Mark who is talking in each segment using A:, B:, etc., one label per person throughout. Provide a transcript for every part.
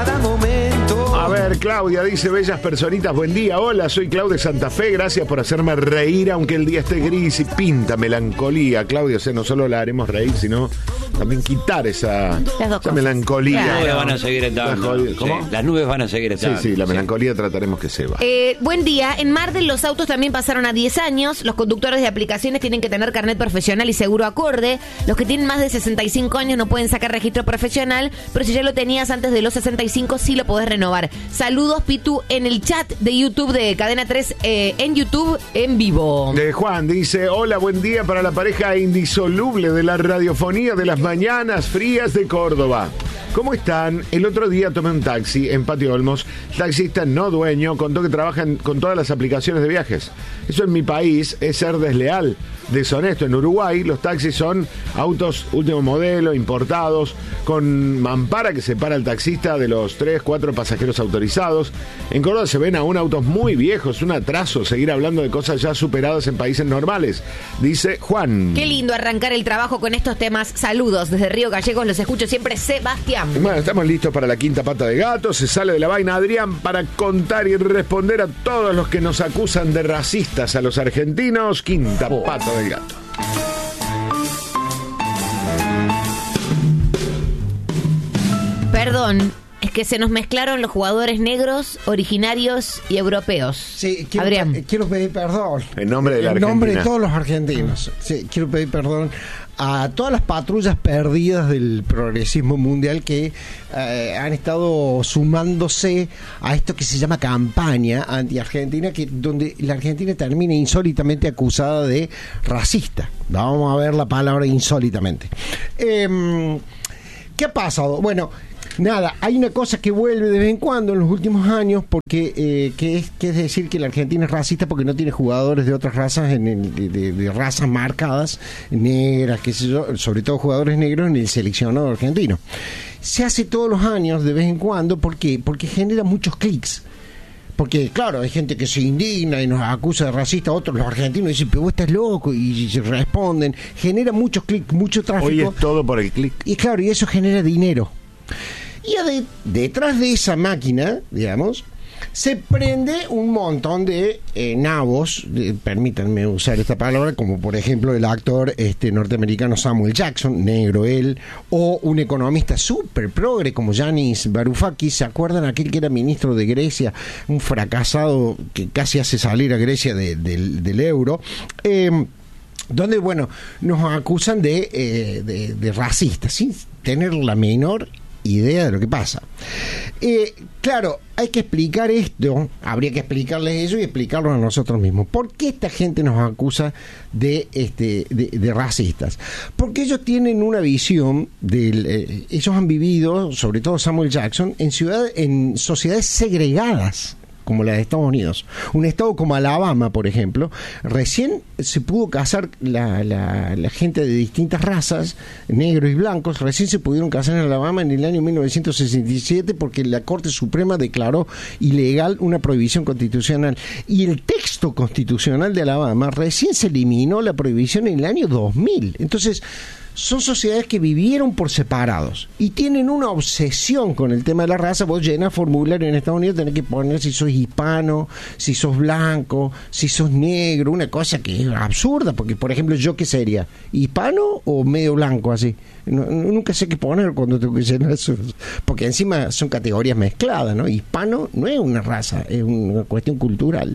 A: A ver, Claudia dice: bellas personitas, buen día. Hola, soy Claudia de Santa Fe. Gracias por hacerme reír, aunque el día esté gris y pinta melancolía. Claudia, o sea, no solo la haremos reír, sino también quitar esa melancolía.
B: Las nubes van a seguir estando.
A: ¿Cómo?
B: Sí, las nubes van a seguir estando.
A: Sí, la melancolía trataremos que se va.
C: Buen día. En Mar del los autos también pasaron a 10 años. Los conductores de aplicaciones tienen que tener carnet profesional y seguro acorde. Los que tienen más de 65 años no pueden sacar registro profesional, pero si ya lo tenías antes de los 65 sí lo podés renovar. Saludos, Pitu, en el chat de YouTube de Cadena 3, en YouTube en vivo.
A: Juan dice: hola, buen día para la pareja indisoluble de la radiofonía de las mañanas frías de Córdoba. ¿Cómo están? El otro día tomé un taxi en Patio Olmos. Taxista no dueño contó que trabajan con todas las aplicaciones de viajes. Eso en mi país es ser desleal, deshonesto. En Uruguay los taxis son autos último modelo, importados, con mampara que separa al taxista de los 3, 4 pasajeros autorizados. En Córdoba se ven aún autos muy viejos, un atraso seguir hablando de cosas ya superadas en países normales, dice Juan.
C: Qué lindo arrancar el trabajo con estos temas. Saludos desde Río Gallegos, los escucho siempre, Sebastián.
A: Bueno, estamos listos para la quinta pata de gato. Se sale de la vaina Adrián para contar y responder a todos los que nos acusan de racistas a los argentinos. Quinta pata del gato.
C: Perdón, es que se nos mezclaron los jugadores negros, originarios y europeos.
D: Sí,
C: Adrián.
D: Quiero pedir perdón.
A: En nombre de la Argentina.
D: En nombre de todos los argentinos. Sí, quiero pedir perdón a todas las patrullas perdidas del progresismo mundial que han estado sumándose a esto que se llama campaña anti-argentina, donde la Argentina termina insólitamente acusada de racista. Vamos a ver la palabra insólitamente. ¿Qué ha pasado? Bueno, nada, hay una cosa que vuelve de vez en cuando en los últimos años, porque que es decir que la Argentina es racista porque no tiene jugadores de otras razas, de razas marcadas, negras, qué sé yo, sobre todo jugadores negros en el seleccionado argentino. Se hace todos los años de vez en cuando, ¿por qué? Porque genera muchos clics. Porque, claro, hay gente que se indigna y nos acusa de racista, otros, los argentinos, dicen, pero vos estás loco, y se responden. Genera muchos clics, mucho tráfico.
A: Hoy es todo por el clic.
D: Y claro, y eso genera dinero. Y detrás de esa máquina, digamos, se prende un montón de nabos, permítanme usar esta palabra, como por ejemplo el actor norteamericano Samuel Jackson, negro él, o un economista súper progre como Yanis Varoufakis. ¿Se acuerdan aquel que era ministro de Grecia, un fracasado que casi hace salir a Grecia del euro? Donde, bueno, nos acusan de racistas, sin tener la menor idea de lo que pasa. Claro, hay que explicar esto, habría que explicarles eso y explicarlo a nosotros mismos. ¿Por qué esta gente nos acusa de racistas? Porque ellos tienen una visión ellos han vivido, sobre todo Samuel Jackson, en sociedades segregadas, como la de Estados Unidos. Un estado como Alabama, por ejemplo, recién se pudo casar la gente de distintas razas, negros y blancos, recién se pudieron casar en Alabama en el año 1967 porque la Corte Suprema declaró ilegal una prohibición constitucional. Y el texto constitucional de Alabama recién se eliminó la prohibición en el año 2000. Entonces, son sociedades que vivieron por separados y tienen una obsesión con el tema de la raza. Vos llenas formulario en Estados Unidos, tenés que poner si sos hispano, si sos blanco, si sos negro, una cosa que es absurda, porque por ejemplo, ¿yo qué sería? ¿Hispano o medio blanco así? Nunca sé qué poner cuando tengo que llenar eso, porque encima son categorías mezcladas, ¿no? Hispano no es una raza, es una cuestión cultural.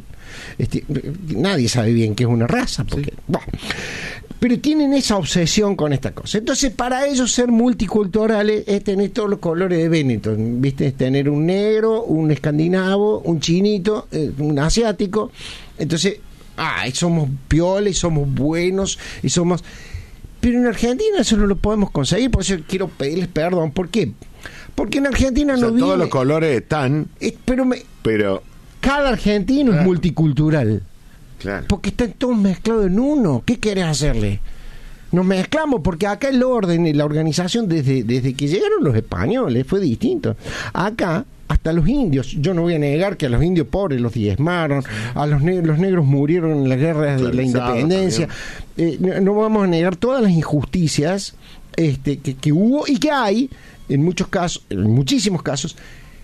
D: Nadie sabe bien qué es una raza, porque bueno, pero tienen esa obsesión con esta cosa. Entonces, para ellos ser multiculturales es tener todos los colores de Benetton, ¿viste? Es tener un negro, un escandinavo, un chinito, un asiático. Entonces, somos pioles, somos buenos y somos... Pero en Argentina eso no lo podemos conseguir, por eso quiero pedirles perdón. ¿Por qué? Porque en Argentina no viene...
A: Todos los colores están... Pero
D: cada argentino es multicultural.
A: Claro.
D: Porque están todos mezclados en uno. ¿Qué querés hacerle? Nos mezclamos porque acá el orden y la organización desde que llegaron los españoles fue distinto. Acá hasta los indios, yo no voy a negar que a los indios pobres los diezmaron, a los negros murieron en las guerras de la independencia, no vamos a negar todas las injusticias que hubo y que hay en muchos casos, en muchísimos casos,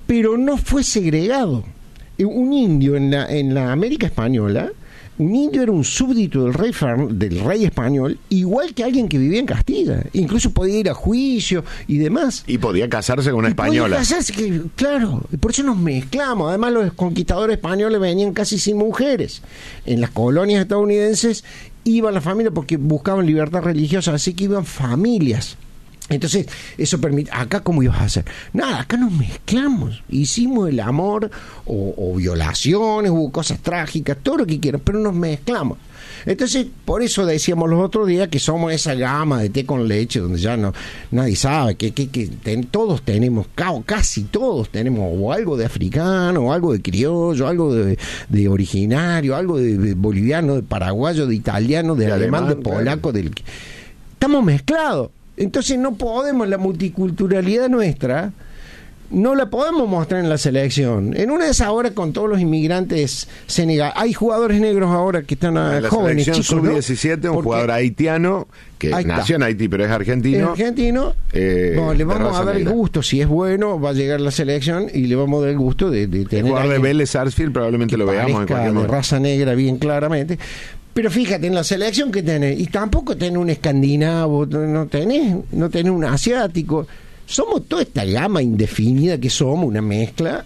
D: pero no fue segregado. Un indio en la América española, un indio era un súbdito del rey español, igual que alguien que vivía en Castilla. Incluso podía ir a juicio y demás.
A: Y podía casarse con una española.
D: Podía casarse, claro, por eso nos mezclamos. Además, los conquistadores españoles venían casi sin mujeres. En las colonias estadounidenses iban las familias porque buscaban libertad religiosa, así que iban familias. Entonces, eso permite... Acá, ¿cómo ibas a hacer? Nada, acá nos mezclamos. Hicimos el amor, o violaciones, hubo cosas trágicas, todo lo que quieran, pero nos mezclamos. Entonces, por eso decíamos los otros días que somos esa gama de té con leche, donde ya nadie sabe, todos tenemos, casi todos tenemos, o algo de africano, o algo de criollo, algo de originario, algo de boliviano, de paraguayo, de italiano, de alemán, de polaco, estamos mezclados. Entonces no podemos, la multiculturalidad nuestra, no la podemos mostrar en la selección. En una de esas horas con todos los inmigrantes senegaleses, hay jugadores negros ahora que están jóvenes, chicos,
A: sub-17, ¿no? Un jugador haitiano que nació en Haití pero es argentino. Bueno, le vamos a dar el gusto, si es bueno, va a llegar a la selección y le vamos a dar el gusto de tener el jugador de Vélez Sarsfield, probablemente lo veamos en cualquier momento.
D: De raza negra bien claramente. Pero fíjate, en la selección que tenés, y tampoco tenés un escandinavo, no tenés un asiático, somos toda esta gama indefinida que somos, una mezcla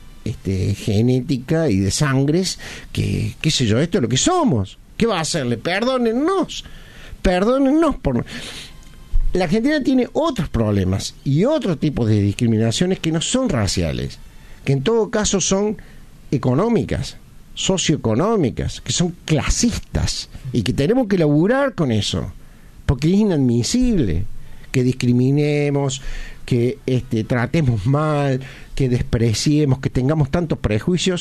D: genética y de sangres, que, qué sé yo, esto es lo que somos. ¿Qué va a hacerle? Perdónennos por... La Argentina tiene otros problemas y otros tipos de discriminaciones que no son raciales, que en todo caso son económicas, socioeconómicas, que son clasistas, y que tenemos que laburar con eso, porque es inadmisible que discriminemos, que tratemos mal, que despreciemos, que tengamos tantos prejuicios